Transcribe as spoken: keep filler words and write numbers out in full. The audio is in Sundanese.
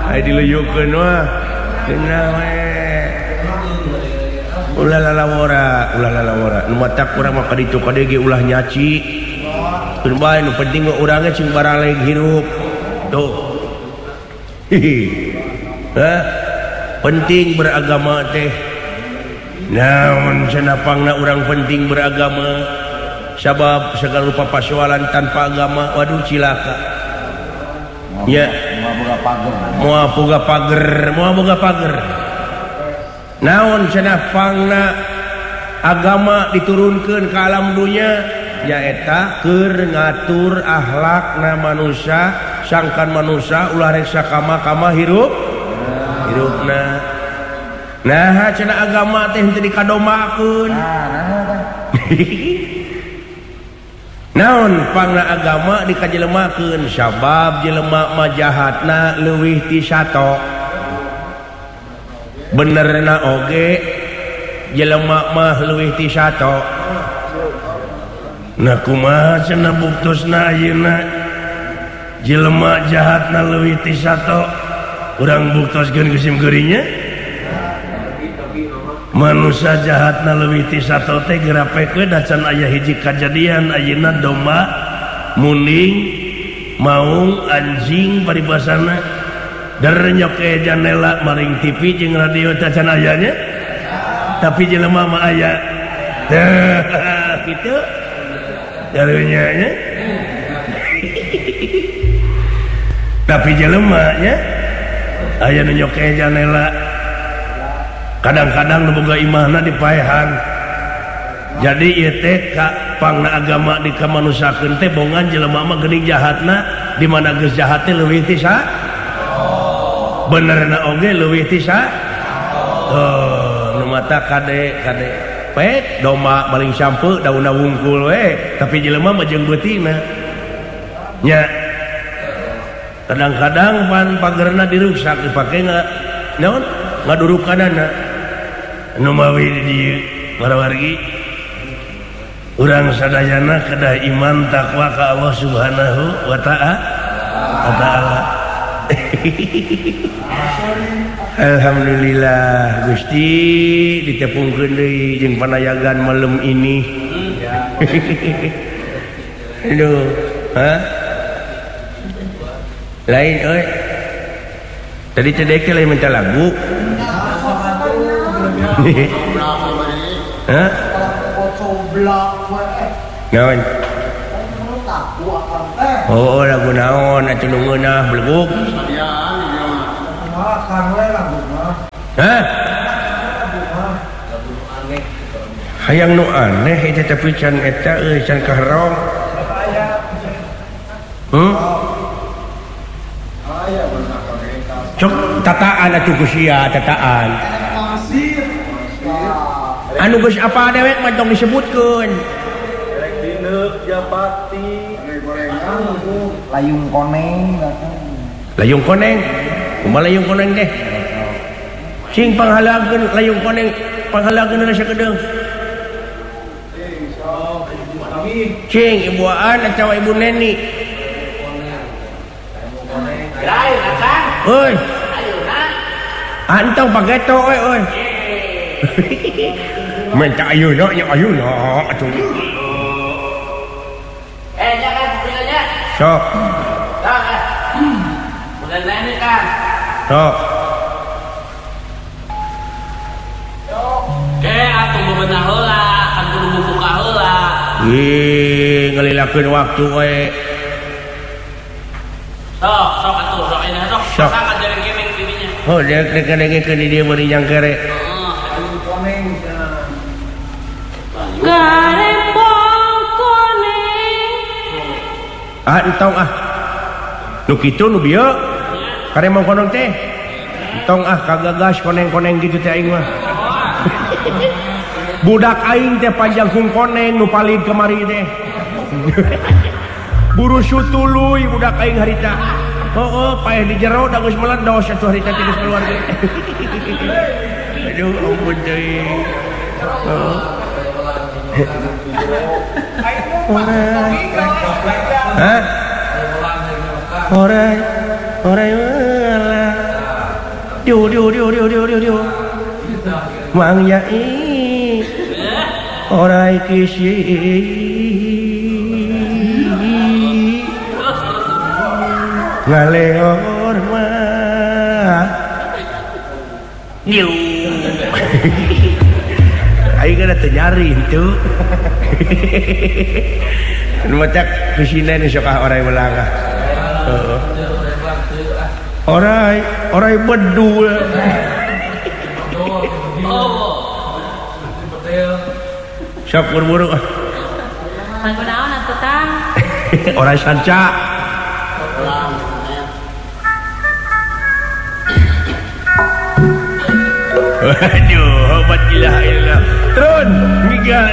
Ai diluyukeun mah. Cenah we. Ulah lalawora, ulah lalawora. Nu matak urang mah ka ditu kade ge ulah nyaci. Teu bae nu penting mah urang ge cing baraleg hirup. Tuh. Hah? Penting beragama teh. Naon cenapangna urang penting beragama. Sabab segala rupa pasoalan tanpa agama, waduh cilaka. Ya, moal boga pager. Moal boga pager, moal boga pager. Naon cenah pangna agama diturunkeun ka alam dunya nyaeta keur ngatur akhlakna manusia, sangkan manusia ulah rek sakama-kama hirup hirupna. Nah, cenah agama teh henteu dikadomakeun. Naon pangna agama dikajelemakeun sabab jelema mah jahatna leuwih ti sato. Benerna oge jelema mah leuwih ti sato. Nah kumaha cenah buktusna ayeuna jelema jahatna leuwih ti sato? Urang buktuskeun geus geurinya. Manusia jahatna leuwih ti sato teh gerapekeun da can aya hiji kajadian ayeuna domba, muning, maung, anjing paribasana dernyok ke jendela maring T V jeung radio teh can ayanya. Tapi jelema mah aya. Tah kitu. Jarunya nya. Tapi jelema nya aya nu nyok ke jendela. Kadang-kadang nu boga imahna dipaehan. Jadi ieu teh ka pangna agama di kamanusakeun teh bongan jelema mah geuning jahatna di mana geus jahat teh leuwih ti sa. Benerna oge leuwih ti sa. Oh, nu mata kade kade pet domba maling sampeu daunna wungkul we, tapi jelema mah jeung beutina. Nya kadang-kadang pan pagerna dirusak dipake nga naon? Ngadurukanana. Nu mawi di dieu warwargi urang sadayana kedah iman takwa ka Allah Subhanahu wa ta'ala. Alhamdulillah Gusti ditepungkeun deui jeung panayagan malam ini. Aduh, ha? Lain euy. Tadi cedek lain minta lagu. Hah? Naon? Oh, lagu naon atuh nu ngeunah bleguk? Hah? Hayang nu aneh eta tapi can eta euy can kaharong. Hmm? Cok tataan atuh kusia tataan. Anu geus apa dewek mah tong disebutkeun. Rek dineuk japati layung koneng. Layung koneng. Kumaha layung koneng teh? Sing panghalakeun layung koneng, panghalakeun rasa kedeung. Cing ibuaan atawa ibu neni. Lain akang. Euy. Ayeuna. Antong pageto euy euy. Minta ayeuna nya ayeuna atuh. Eh jangan bilanya. Sok. Sok. Bulan lain kan. Sok. Ke atuh bebenah heula, kan kudu buka heula. Ih, ngalilakeun waktu we. Sok, sok atuh, sok ini sok. Sok ajarin kemeng bibinya. Oh, dia dek-dekeun di dieu meuli yang kere. Garepong koneng. Ah, entong ah. Nu kitu nu bieu. Karemong koneng teh. Entong ah kagagas koneng-koneng gitu teh aing mah. Budak aing teh panjang hung koneng nu palid kemari teh. Buru sutuluy budak aing harita. Heueuh, paeh di jero da geus meledos atuh harita teh geus keluar ge. Aduh, ampun deui. Heeh. Hah? Orai, orai malah. dio dio dio dio mang yai orai kisi ngaleor mah diu aing kana teu nyari itu macak kesina ni sok orai belanga heeh orai orai bedul sok buru-buru Ang kunaon atuh tang orai sanca waduh, obat ilah ilah. Turun, miga.